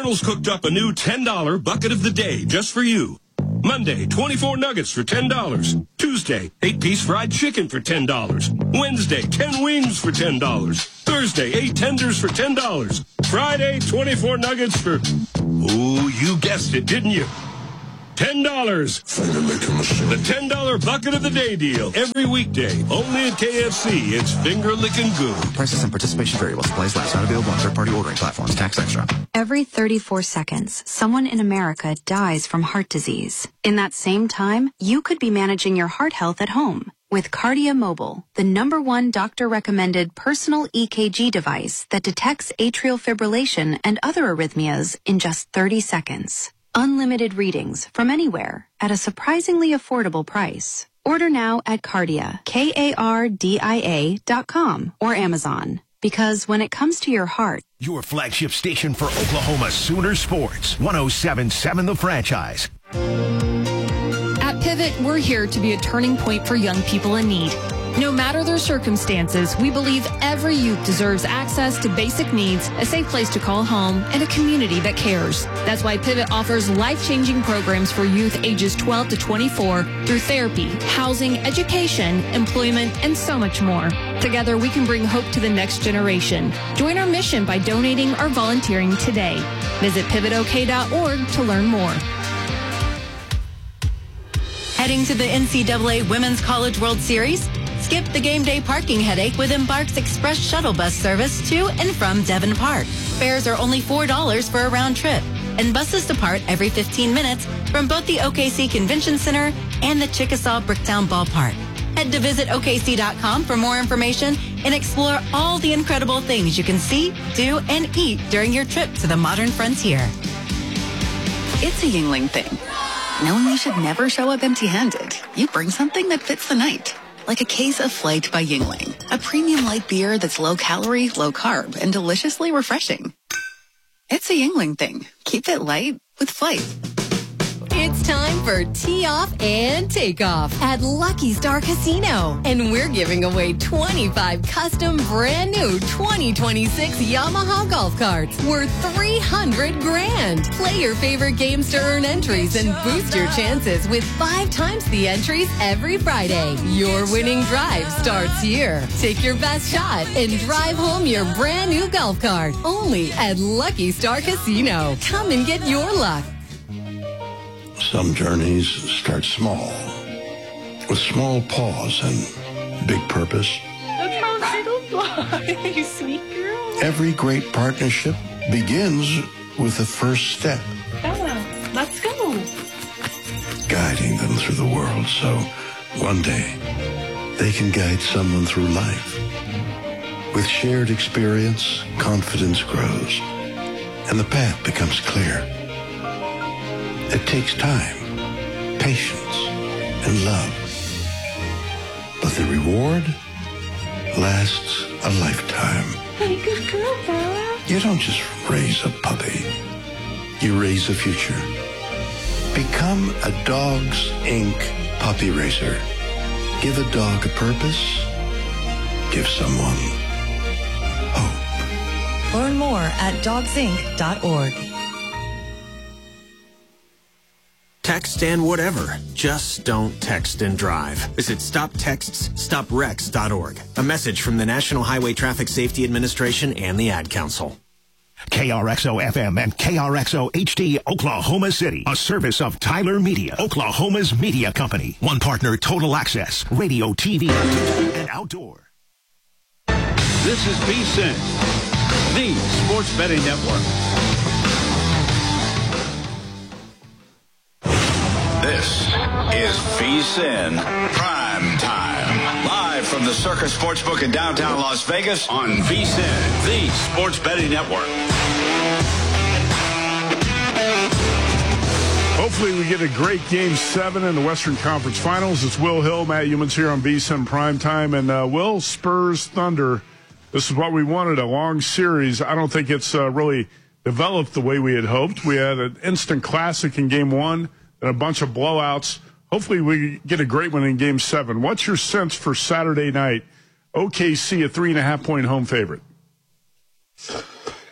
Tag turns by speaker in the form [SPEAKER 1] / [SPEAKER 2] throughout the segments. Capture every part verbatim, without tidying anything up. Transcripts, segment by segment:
[SPEAKER 1] McDonald's cooked up a new ten dollar bucket of the day just for you. Monday, twenty-four nuggets for ten dollars. Tuesday, eight-piece fried chicken for ten dollars. Wednesday, ten wings for ten dollars. Thursday, eight tenders for ten dollars. Friday, twenty-four nuggets for... Ooh, you guessed it, didn't you? ten dollars. The ten dollar bucket of the day deal. Every weekday. Only at K F C. It's finger-licking good.
[SPEAKER 2] Prices and participation vary while supplies last. Not available on third-party ordering platforms. Tax extra.
[SPEAKER 3] Every thirty-four seconds, someone in America dies from heart disease. In that same time, you could be managing your heart health at home with Cardia Mobile, the number one doctor-recommended personal E K G device that detects atrial fibrillation and other arrhythmias in just thirty seconds. Unlimited readings from anywhere at a surprisingly affordable price. Order now at Cardia, K A R D I A dot com or Amazon. Because when it comes to your heart...
[SPEAKER 4] Your flagship station for Oklahoma Sooner Sports, one oh seven point seven The Franchise.
[SPEAKER 5] At Pivot, we're here to be a turning point for young people in need. No matter their circumstances, we believe every youth deserves access to basic needs, a safe place to call home, and a community that cares. That's why Pivot offers life-changing programs for youth ages twelve to twenty-four through therapy, housing, education, employment, and so much more. Together, we can bring hope to the next generation. Join our mission by donating or volunteering today. Visit pivot o k dot org to learn more.
[SPEAKER 6] Heading to the N C double A Women's College World Series? Skip the game day parking headache with Embark's express shuttle bus service to and from Devon Park. Fares are only four dollars for a round trip, and buses depart every fifteen minutes from both the O K C Convention Center and the Chickasaw Bricktown Ballpark. Head to visit O K C dot com for more information and explore all the incredible things you can see, do, and eat during your trip to the modern frontier.
[SPEAKER 7] It's a Yuengling thing. Knowing you should never show up empty-handed, you bring something that fits the night. Like a case of Flight by Yuengling, a premium light beer that's low-calorie, low-carb, and deliciously refreshing. It's a Yuengling thing. Keep it light with Flight.
[SPEAKER 8] It's time for tee off and take off at Lucky Star Casino. And we're giving away twenty-five custom brand new twenty twenty-six Yamaha golf carts worth three hundred grand. Play your favorite games to earn entries and boost your chances with five times the entries every Friday. Your winning drive starts here. Take your best shot and drive home your brand new golf cart. Only at Lucky Star Casino. Come and get your luck.
[SPEAKER 9] Some journeys start small, with small pause and big purpose.
[SPEAKER 10] Look how little fly, you sweet girl.
[SPEAKER 9] Every great partnership begins with the first step.
[SPEAKER 10] Bella, let's go.
[SPEAKER 9] Guiding them through the world so one day they can guide someone through life. With shared experience, confidence grows, and the path becomes clear. It takes time, patience, and love. But the reward lasts a lifetime.
[SPEAKER 10] Hey, good girl, Bella.
[SPEAKER 9] You don't just raise a puppy. You raise a future. Become a Dogs Incorporated puppy raiser. Give a dog a purpose. Give someone hope.
[SPEAKER 11] Learn more at dogs inc dot org.
[SPEAKER 12] Text and whatever. Just don't text and drive. Visit stop texts stop wrecks dot org. A message from the National Highway Traffic Safety Administration and the Ad Council.
[SPEAKER 4] K R X O F M and K R X O H D Oklahoma City. A service of Tyler Media, Oklahoma's media company. One partner, Total Access, radio, T V, and outdoor.
[SPEAKER 13] This is VSiN, the Sports Betting Network.
[SPEAKER 14] This is VSiN Prime Time. Live from the Circus Sportsbook in downtown Las Vegas on VSiN, the Sports Betting Network.
[SPEAKER 15] Hopefully we get a great Game seven in the Western Conference Finals. It's Will Hill, Matt Youmans here on VSiN Prime Time. And uh, Will, Spurs, Thunder, this is what we wanted, a long series. I don't think it's uh, really developed the way we had hoped. We had an instant classic in Game one. And a bunch of blowouts. Hopefully we get a great one in Game seven. What's your sense for Saturday night? O K C, a three and a half point home favorite.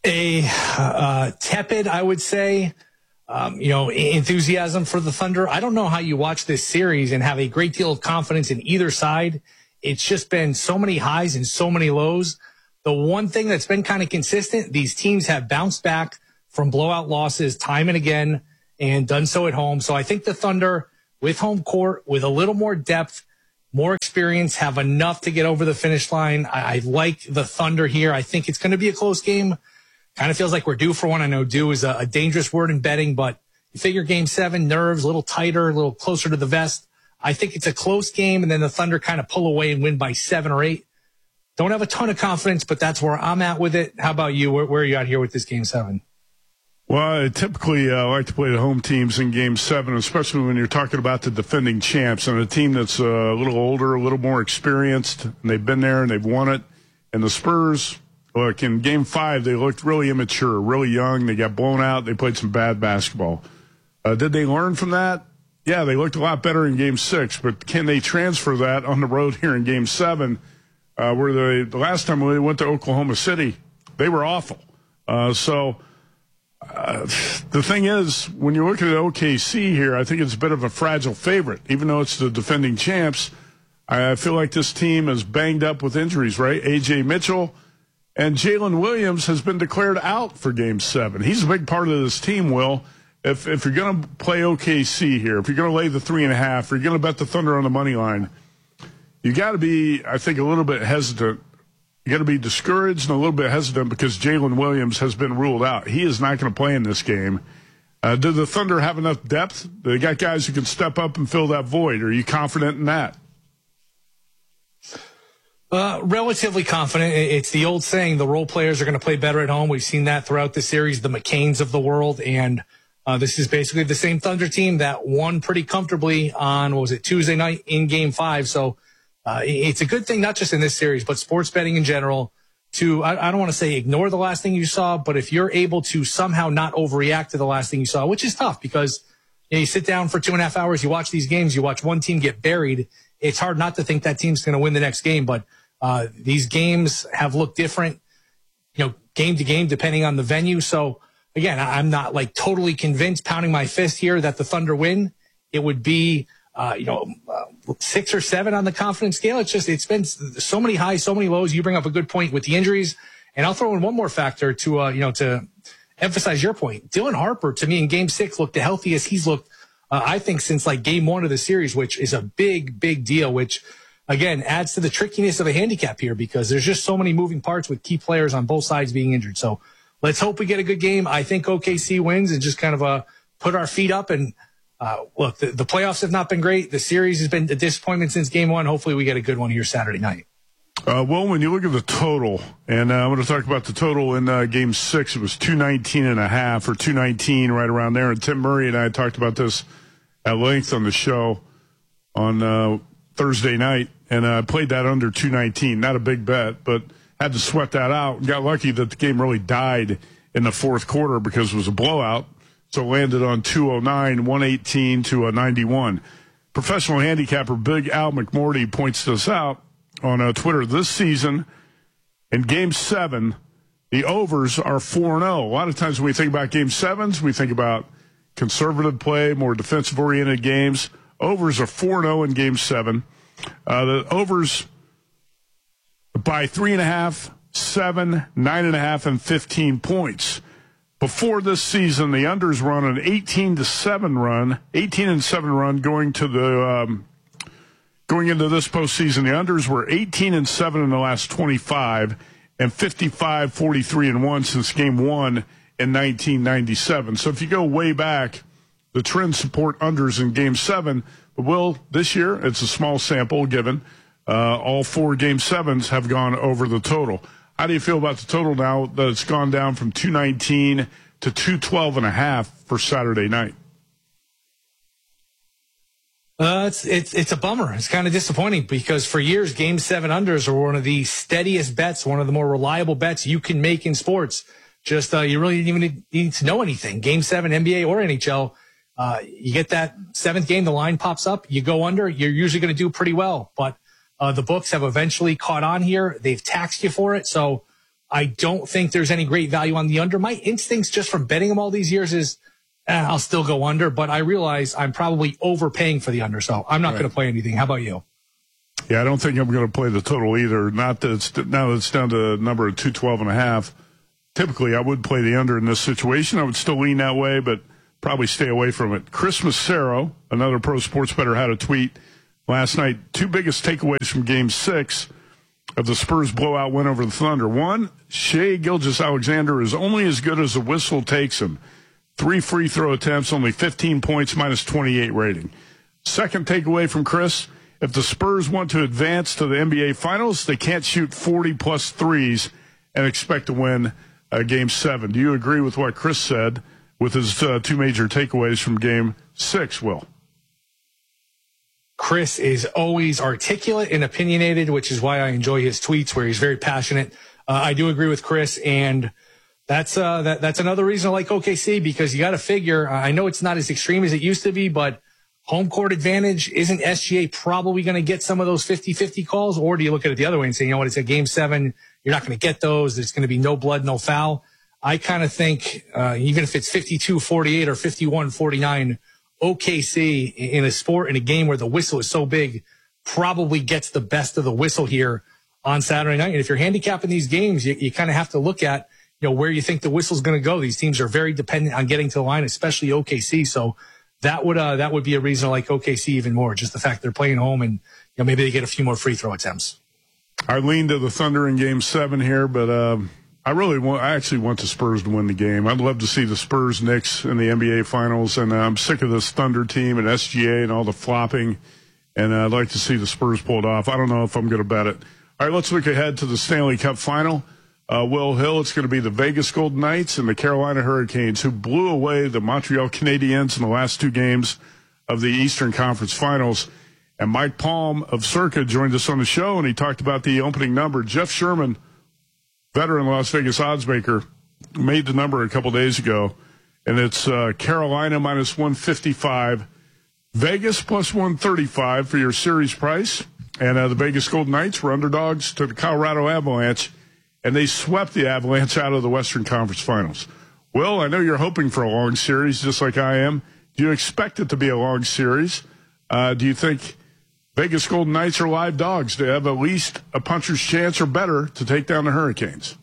[SPEAKER 16] A uh, tepid, I would say, um, you know, enthusiasm for the Thunder. I don't know how you watch this series and have a great deal of confidence in either side. It's just been so many highs and so many lows. The one thing that's been kind of consistent, these teams have bounced back from blowout losses time and again and done so at home. So I think the Thunder, with home court, with a little more depth, more experience, have enough to get over the finish line. I, I like the Thunder here. I think it's going to be a close game. Kind of feels like we're due for one. I know due is a, a dangerous word in betting, but you figure game seven, nerves, a little tighter, a little closer to the vest. I think it's a close game, and then the Thunder kind of pull away and win by seven or eight. Don't have a ton of confidence, but that's where I'm at with it. How about you? Where, where are you at here with this game seven?
[SPEAKER 15] Well, I typically uh, like to play the home teams in game seven, especially when you're talking about the defending champs and a team that's uh, a little older, a little more experienced, and they've been there and they've won it. And the Spurs, look, in game five, they looked really immature, really young. They got blown out. They played some bad basketball. Uh, did they learn from that? Yeah, they looked a lot better in game six, but can they transfer that on the road here in game seven, uh, where they, the last time they went to Oklahoma City, they were awful. Uh, so uh, the thing is, when you're looking at O K C here, I think it's a bit of a fragile favorite. Even though it's the defending champs, I feel like this team is banged up with injuries, right? A J Mitchell and Jalen Williams has been declared out for game seven. He's a big part of this team, Will. If if you're going to play O K C here, if you're going to lay the three and a half, or you're going to bet the Thunder on the money line, you got to be, I think, a little bit hesitant. You got to be discouraged and a little bit hesitant because Jalen Williams has been ruled out. He is not going to play in this game. Uh, do the Thunder have enough depth? They got guys who can step up and fill that void. Are you confident in that?
[SPEAKER 16] Uh, relatively confident. It's the old saying, the role players are going to play better at home. We've seen that throughout the series, the McCains of the world, and Uh, this is basically the same Thunder team that won pretty comfortably on, what was it, Tuesday night in game five. So uh, it's a good thing, not just in this series, but sports betting in general, to, I, I don't want to say ignore the last thing you saw, but if you're able to somehow not overreact to the last thing you saw, which is tough because you know, you sit down for two and a half hours, you watch these games, you watch one team get buried. It's hard not to think that team's going to win the next game, but uh, these games have looked different, you know, game to game, depending on the venue. So, again, I'm not like totally convinced, pounding my fist here, that the Thunder win. It would be, uh, you know, uh, six or seven on the confidence scale. It's just, it's been so many highs, so many lows. You bring up a good point with the injuries. And I'll throw in one more factor to, uh, you know, to emphasize your point. Dylan Harper, to me, in game six, looked the healthiest he's looked, uh, I think, since like game one of the series, which is a big, big deal, which, again, adds to the trickiness of a handicap here because there's just so many moving parts with key players on both sides being injured. So, let's hope we get a good game. I think O K C wins and just kind of uh, put our feet up. And uh, look, the, the playoffs have not been great. The series has been a disappointment since game one. Hopefully we get a good one here Saturday night.
[SPEAKER 15] Uh, well, when you look at the total, and uh, I'm going to talk about the total in uh, game six, it was two nineteen and a half or two nineteen, right around there. And Tim Murray and I talked about this at length on the show on uh, Thursday night. And I uh, played that under two nineteen. Not a big bet, but had to sweat that out and got lucky that the game really died in the fourth quarter because it was a blowout. So landed on two oh nine, one eighteen to a ninety-one. Professional handicapper Big Al McMorty points this out on uh, Twitter. This season, in game seven, the overs are four and oh. A lot of times when we think about game sevens, we think about conservative play, more defensive-oriented games. Overs are four and oh in game seven. Uh, the overs by three and a half, seven, nine and a half, and fifteen points. Before this season, the unders were on an eighteen to seven run, eighteen and seven run going to the um, going into this postseason. The unders were eighteen and seven in the last twenty-five, and fifty-five, forty-three and one since game one in nineteen ninety-seven. So if you go way back, the trends support unders in game seven. But Will, this year it's a small sample given. Uh, all four game sevens have gone over the total. How do you feel about the total now that it's gone down from two nineteen to two twelve and a half for Saturday night?
[SPEAKER 16] Uh, it's, it's, it's a bummer. It's kind of disappointing because for years, game seven unders are one of the steadiest bets, one of the more reliable bets you can make in sports. Just, uh, you really didn't even need to know anything. Game seven, N B A or N H L, uh, you get that seventh game, the line pops up, you go under, you're usually going to do pretty well. But Uh, the books have eventually caught on here. They've taxed you for it. So I don't think there's any great value on the under. My instincts just from betting them all these years is eh, I'll still go under, but I realize I'm probably overpaying for the under, so I'm not right. going to play anything. How about you?
[SPEAKER 15] Yeah, I don't think I'm going to play the total either. Not that it's, now that it's down to a number of two twelve and a half. Typically, I would play the under in this situation. I would still lean that way, but probably stay away from it. Chris Massaro, another pro sports bettor, had a tweet last night. Two biggest takeaways from Game Six of the Spurs blowout win over the Thunder. One, Shai Gilgeous-Alexander is only as good as the whistle takes him. Three free throw attempts, only fifteen points, minus twenty-eight rating. Second takeaway from Chris, if the Spurs want to advance to the N B A Finals, they can't shoot forty plus threes and expect to win uh, Game seven. Do you agree with what Chris said with his uh, two major takeaways from Game six, Will?
[SPEAKER 16] Chris is always articulate and opinionated, which is why I enjoy his tweets where he's very passionate. Uh, I do agree with Chris, and that's uh, that, that's another reason I like O K C, because you got to figure, I know it's not as extreme as it used to be, but home court advantage, isn't S G A probably going to get some of those fifty-fifty calls? Or do you look at it the other way and say, you know what, it's a game seven, you're not going to get those, there's going to be no blood, no foul? I kind of think uh, even if it's fifty-two forty-eight or fifty-one forty-nine, O K C in a sport, in a game where the whistle is so big, probably gets the best of the whistle here on Saturday night. And if you're handicapping these games, you, you kind of have to look at, you know, where you think the whistle's going to go. These teams are very dependent on getting to the line, especially O K C. So that would uh, that would be a reason to like O K C even more, just the fact they're playing home and, you know, maybe they get a few more free throw attempts.
[SPEAKER 15] I lean to the Thunder in Game Seven here, but uh, I really want. I actually want the Spurs to win the game. I'd love to see the Spurs Knicks in the N B A Finals, and uh, I'm sick of this Thunder team and S G A and all the flopping. And uh, I'd like to see the Spurs pulled off. I don't know if I'm going to bet it. All right, let's look ahead to the Stanley Cup Final. Uh, Will Hill, it's going to be the Vegas Golden Knights and the Carolina Hurricanes, who blew away the Montreal Canadiens in the last two games of the Eastern Conference Finals. And Mike Palm of Circa joined us on the show, and he talked about the opening number. Jeff Sherman, veteran Las Vegas oddsmaker, made the number a couple days ago, and it's uh, Carolina minus one fifty-five, Vegas plus one thirty-five for your series price. And uh, the Vegas Golden Knights were underdogs to the Colorado Avalanche, and they swept the Avalanche out of the Western Conference Finals. Will, I know you're hoping for a long series, just like I am. Do you expect it to be a long series? Uh, do you think Vegas Golden Knights are live dogs to have at least a puncher's chance or better to take down the Hurricanes?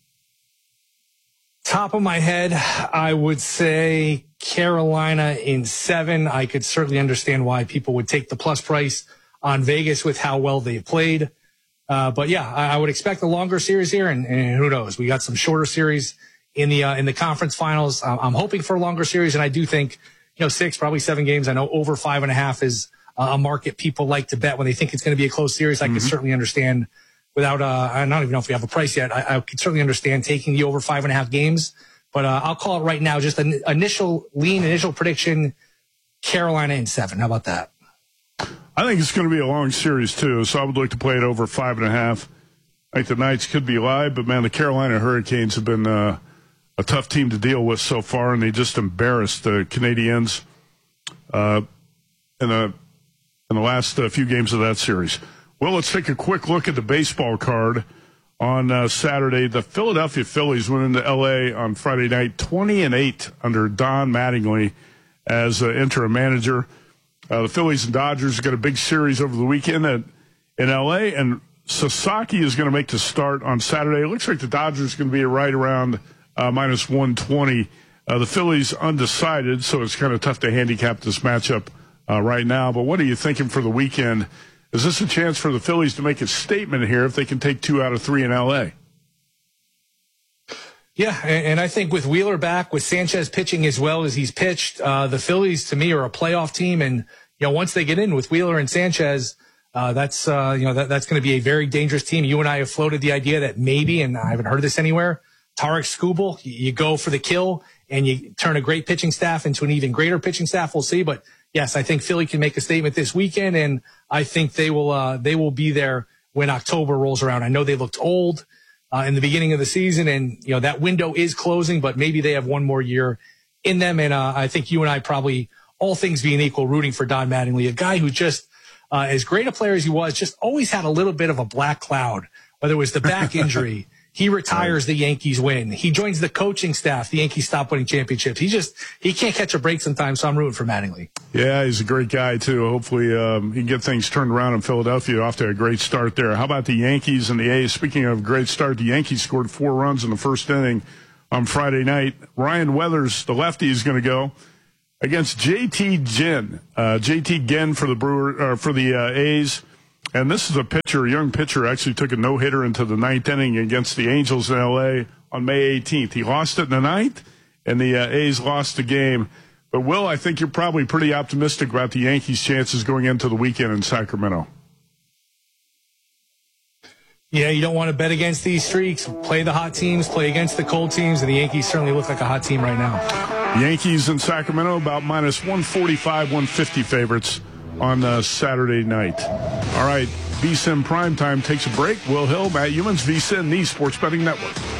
[SPEAKER 16] Top of my head, I would say Carolina in seven. I could certainly understand why people would take the plus price on Vegas with how well they played. Uh, but yeah, I, I would expect a longer series here, and, and who knows? We got some shorter series in the uh, in the conference finals. I'm, I'm hoping for a longer series, and I do think, you know, six, probably seven games. I know over five and a half is uh, a market people like to bet when they think it's going to be a close series. I mm-hmm. can certainly understand without, uh, I don't even know if we have a price yet. I, I could certainly understand taking the over five and a half games, but uh, I'll call it right now. Just an initial lean, initial prediction, Carolina in seven. How about that?
[SPEAKER 15] I think it's going to be a long series, too, so I would like to play it over five and a half. I think the Knights could be live, but, man, the Carolina Hurricanes have been uh, a tough team to deal with so far, and they just embarrassed the Canadiens uh, in, the, in the last uh, few games of that series. Well, let's take a quick look at the baseball card on uh, Saturday. The Philadelphia Phillies went into L A on Friday night, twenty and eight under Don Mattingly as uh, interim manager. Uh, the Phillies and Dodgers got a big series over the weekend at, in L A, and Sasaki is going to make the start on Saturday. It looks like the Dodgers are going to be right around uh, minus one twenty. Uh, the Phillies undecided, so it's kind of tough to handicap this matchup uh, right now. But what are you thinking for the weekend? Is this a chance for the Phillies to make a statement here if they can take two out of three in L A?
[SPEAKER 16] Yeah, and I think with Wheeler back, with Sanchez pitching as well as he's pitched, uh, the Phillies, to me, are a playoff team. And, you know, once they get in with Wheeler and Sanchez, uh, that's, uh, you know, that, that's going to be a very dangerous team. You and I have floated the idea that maybe, and I haven't heard this anywhere, Tarek Skubal, you go for the kill and you turn a great pitching staff into an even greater pitching staff. We'll see. But, yes, I think Philly can make a statement this weekend, and I think they will, uh, they will be there when October rolls around. I know they looked old Uh, in the beginning of the season, and you know that window is closing, but maybe they have one more year in them. And uh, I think you and I probably, all things being equal, rooting for Don Mattingly, a guy who just, uh, as great a player as he was, just always had a little bit of a black cloud, whether it was the back injury, He retires, the Yankees win. He joins the coaching staff. The Yankees stop winning championships. He just, he can't catch a break sometimes, so I'm rooting for Mattingly.
[SPEAKER 15] Yeah, he's a great guy, too. Hopefully um, he can get things turned around in Philadelphia. Off to a great start there. How about the Yankees and the A's? Speaking of great start, the Yankees scored four runs in the first inning on Friday night. Ryan Weathers, the lefty, is going to go against J T Ginn. Uh, J T Ginn for the Brewer, uh, for the uh, A's. And this is a pitcher, a young pitcher, actually took a no-hitter into the ninth inning against the Angels in L A on May eighteenth. He lost it in the ninth, and the uh, A's lost the game. But, Will, I think you're probably pretty optimistic about the Yankees' chances going into the weekend in Sacramento.
[SPEAKER 16] Yeah, you don't want to bet against these streaks. Play the hot teams, play against the cold teams, and the Yankees certainly look like a hot team right now.
[SPEAKER 15] Yankees in Sacramento about minus one forty-five, one fifty favorites on uh, Saturday night. All right, V S I N Primetime takes a break. Will Hill, Matt Youmans, V S I N, the Sports Betting Network.